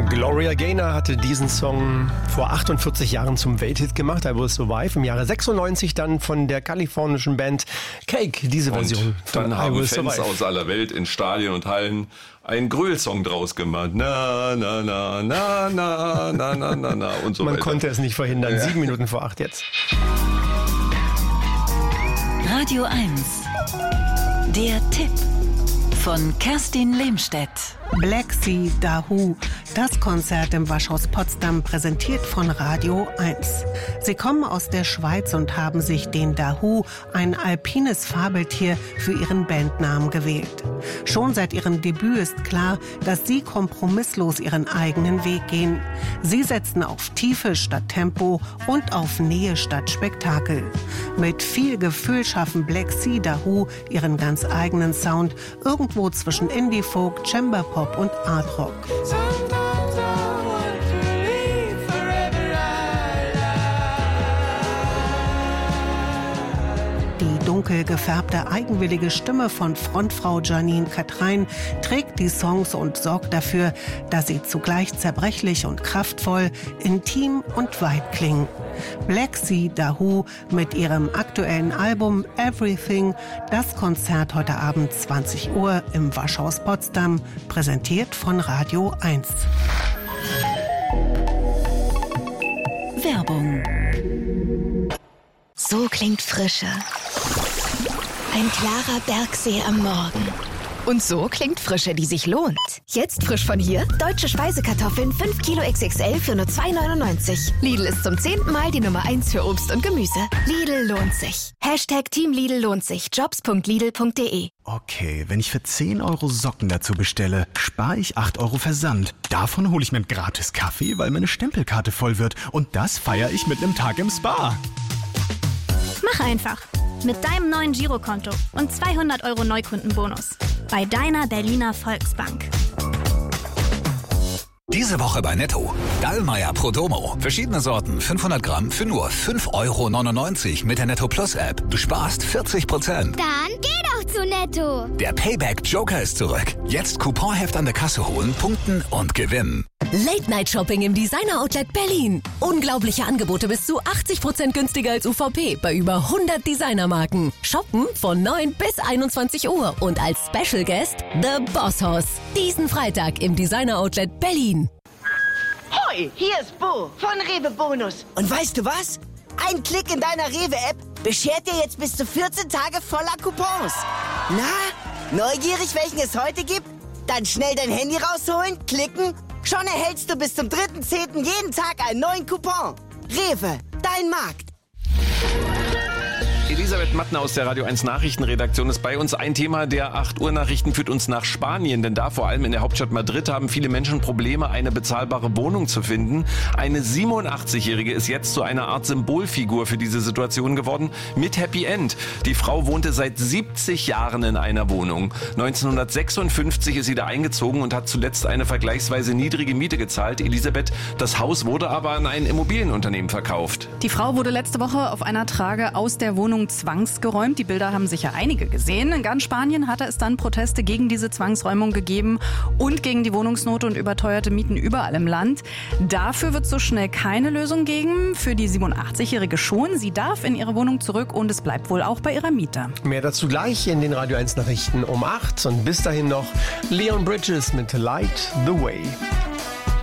Gloria Gaynor hatte diesen Song vor 48 Jahren zum Welthit gemacht, I Will Survive. Im Jahre 96 dann von der kalifornischen Band Cake, diese Version. Und dann haben Fans Survive aus aller Welt in Stadien und Hallen einen Gröl-Song draus gemacht. Na, na, na, na, na, na, na, na, na und so weiter. Man konnte es nicht verhindern. Ja. 7 Minuten vor 8 jetzt. Radio 1. Der Tipp von Kerstin Lehmstedt. Black Sea Dahoo, das Konzert im Waschhaus Potsdam, präsentiert von Radio 1. Sie kommen aus der Schweiz und haben sich den Dahoo, ein alpines Fabeltier, für ihren Bandnamen gewählt. Schon seit ihrem Debüt ist klar, dass sie kompromisslos ihren eigenen Weg gehen. Sie setzen auf Tiefe statt Tempo und auf Nähe statt Spektakel. Mit viel Gefühl schaffen Black Sea Dahoo ihren ganz eigenen Sound, irgendwo zwischen Indie-Folk, Chamber-Pop und Art-Rock. Die dunkel gefärbte, eigenwillige Stimme von Frontfrau Janine Katrein trägt die Songs und sorgt dafür, dass sie zugleich zerbrechlich und kraftvoll, intim und weit klingen. Black Sea Dahoo mit ihrem aktuellen Album Everything, das Konzert heute Abend 20 Uhr im Waschhaus Potsdam, präsentiert von Radio 1. Werbung. So klingt Frische. Ein klarer Bergsee am Morgen. Und so klingt Frische, die sich lohnt. Jetzt frisch von hier: deutsche Speisekartoffeln 5 Kilo XXL für nur 2,99. Lidl ist zum 10. Mal die Nummer 1 für Obst und Gemüse. Lidl lohnt sich. #Team Lidl lohnt sich. Jobs.lidl.de. Okay, wenn ich für 10 Euro Socken dazu bestelle, spare ich 8 Euro Versand. Davon hole ich mir einen gratis Kaffee, weil meine Stempelkarte voll wird. Und das feiere ich mit einem Tag im Spa. Mach einfach. Mit deinem neuen Girokonto und 200 Euro Neukundenbonus. Bei deiner Berliner Volksbank. Diese Woche bei Netto. Dallmayr Prodomo. Verschiedene Sorten, 500 Gramm für nur 5,99 € mit der Netto Plus App. Du sparst 40%. Dann geh doch zu Netto. Der Payback Joker ist zurück. Jetzt Couponheft an der Kasse holen, punkten und gewinnen. Late-Night-Shopping im Designer-Outlet Berlin. Unglaubliche Angebote bis zu 80% günstiger als UVP bei über 100 Designermarken. Shoppen von 9 bis 21 Uhr und als Special Guest The Boss Hoss. Diesen Freitag im Designer-Outlet Berlin. Hoi, hier ist Bo von Rewe Bonus. Und weißt du was? Ein Klick in deiner Rewe-App beschert dir jetzt bis zu 14 Tage voller Coupons. Na, neugierig, welchen es heute gibt? Dann schnell dein Handy rausholen, klicken. Schon erhältst du bis zum 3.10. jeden Tag einen neuen Coupon. Rewe, dein Markt. Elisabeth Mattner aus der Radio 1 Nachrichtenredaktion ist bei uns. Ein Thema der 8 Uhr Nachrichten führt uns nach Spanien, denn da vor allem in der Hauptstadt Madrid haben viele Menschen Probleme, eine bezahlbare Wohnung zu finden. Eine 87-Jährige ist jetzt zu einer Art Symbolfigur für diese Situation geworden, mit Happy End. Die Frau wohnte seit 70 Jahren in einer Wohnung. 1956 ist sie da eingezogen und hat zuletzt eine vergleichsweise niedrige Miete gezahlt. Elisabeth, das Haus wurde aber an ein Immobilienunternehmen verkauft. Die Frau wurde letzte Woche auf einer Trage aus der Wohnung zwangsgeräumt. Die Bilder haben sicher einige gesehen. In ganz Spanien hatte es dann Proteste gegen diese Zwangsräumung gegeben und gegen die Wohnungsnot und überteuerte Mieten überall im Land. Dafür wird es so schnell keine Lösung geben. Für die 87-Jährige schon. Sie darf in ihre Wohnung zurück und es bleibt wohl auch bei ihrer Miete. Mehr dazu gleich in den Radio 1 Nachrichten um 8. Und bis dahin noch Leon Bridges mit Light the Way.